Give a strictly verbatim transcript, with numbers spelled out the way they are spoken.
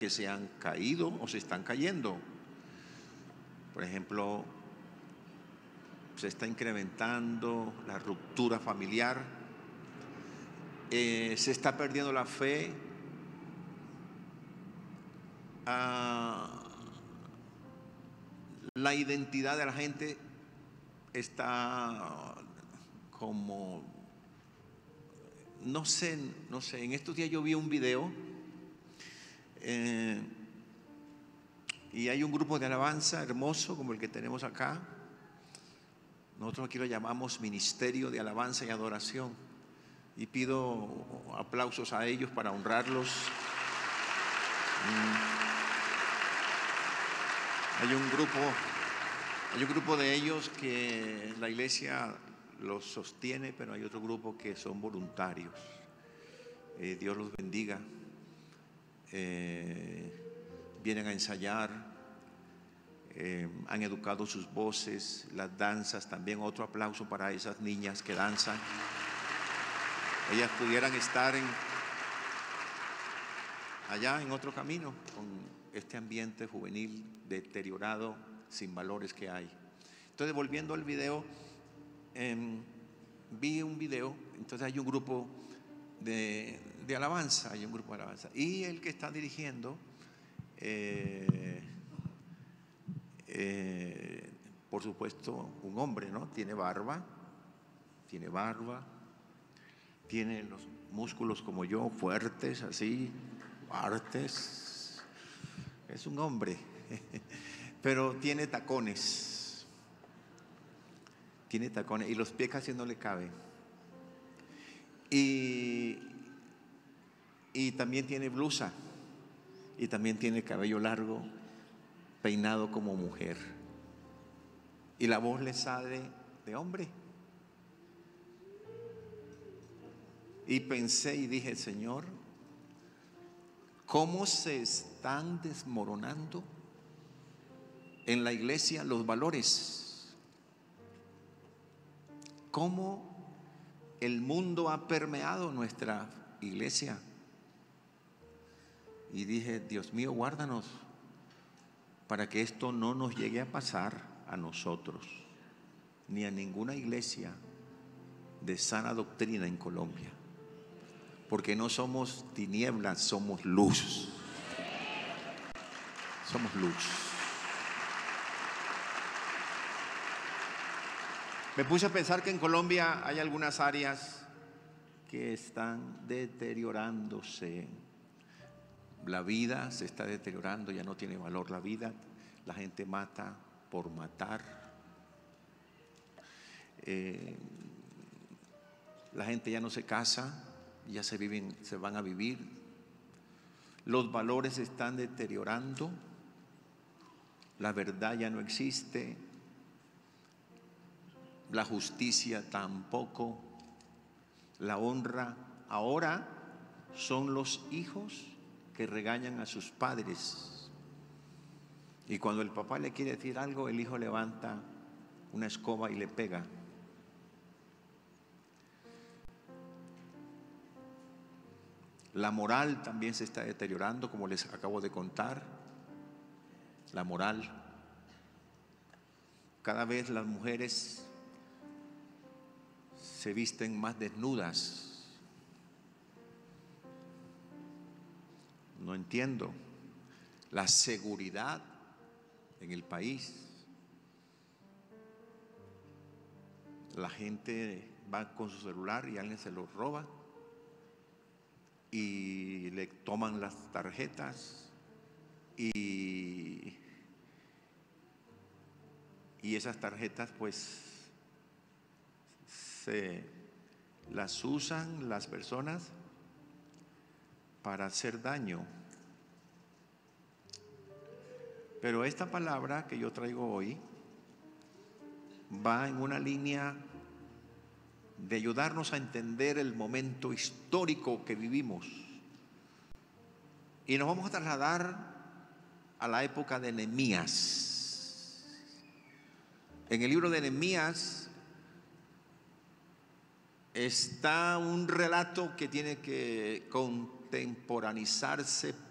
que se han caído o se están cayendo. Por ejemplo, se está incrementando la ruptura familiar, eh, se está perdiendo la fe, ah, la identidad de la gente está como, no sé, no sé, en estos días yo vi un video eh, y hay un grupo de alabanza hermoso como el que tenemos acá. Nosotros aquí lo llamamos Ministerio de Alabanza y Adoración, y pido aplausos a ellos para honrarlos. Hay un grupo, hay un grupo de ellos que la iglesia los sostiene, pero hay otro grupo que son voluntarios. Eh, Dios los bendiga. Eh, vienen a ensayar. Eh, han educado sus voces, las danzas. También otro aplauso para esas niñas que danzan. Ellas pudieran estar en, allá en otro camino, con este ambiente juvenil deteriorado, sin valores que hay. Entonces, volviendo al video, eh, vi un video. Entonces hay un grupo de, de alabanza, hay un grupo de alabanza, y el que está dirigiendo eh, Eh, por supuesto, un hombre, ¿no? Tiene barba, tiene barba, tiene los músculos como yo, fuertes, así, fuertes. Es un hombre, pero tiene tacones, tiene tacones y los pies casi no le caben. Y, y también tiene blusa, y también tiene cabello largo, peinado como mujer, y la voz le sale de hombre. Y pensé y dije: Señor, ¿cómo se están desmoronando en la iglesia los valores? ¿Cómo el mundo ha permeado nuestra iglesia? Y dije: Dios mío, guárdanos para que esto no nos llegue a pasar a nosotros, ni a ninguna iglesia de sana doctrina en Colombia, porque no somos tinieblas, somos luz. Somos luz. Me puse a pensar que en Colombia hay algunas áreas que están deteriorándose. La vida se está deteriorando, ya no tiene valor la vida. La gente mata por matar. Eh, la gente ya no se casa, ya se viven, se van a vivir. Los valores se están deteriorando. La verdad ya no existe. La justicia tampoco. La honra ahora son los hijos que regañan a sus padres, y cuando el papá le quiere decir algo, el hijo levanta una escoba y le pega. La moral también se está deteriorando, como les acabo de contar. La moral. Cada vez las mujeres se visten más desnudas. No entiendo. La seguridad en el país. La gente va con su celular y alguien se lo roba y le toman las tarjetas, y, y esas tarjetas pues se las usan las personas para hacer daño. Pero esta palabra que yo traigo hoy va en una línea de ayudarnos a entender el momento histórico que vivimos, y nos vamos a trasladar a la época de Nehemías. En el libro de Nehemías está un relato que tiene que contemporaneizarse